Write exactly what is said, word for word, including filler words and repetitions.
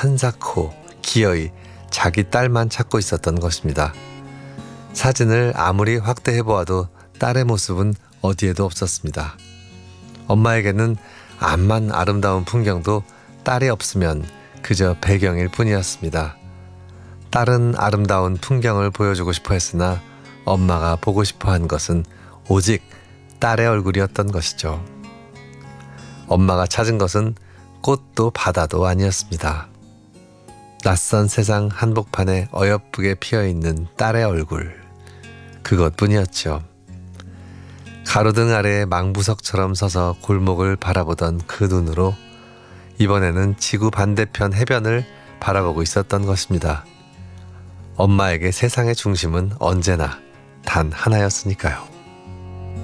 한사코 기어이 자기 딸만 찾고 있었던 것입니다. 사진을 아무리 확대해 보아도 딸의 모습은 어디에도 없었습니다. 엄마에게는 암만 아름다운 풍경도 딸이 없으면 그저 배경일 뿐이었습니다. 딸은 아름다운 풍경을 보여주고 싶어 했으나 엄마가 보고 싶어 한 것은 오직 딸의 얼굴이었던 것이죠. 엄마가 찾은 것은 꽃도 바다도 아니었습니다. 낯선 세상 한복판에 어여쁘게 피어있는 딸의 얼굴, 그것뿐이었죠. 가로등 아래에 망부석처럼 서서 골목을 바라보던 그 눈으로 이번에는 지구 반대편 해변을 바라보고 있었던 것입니다. 엄마에게 세상의 중심은 언제나 단 하나였으니까요.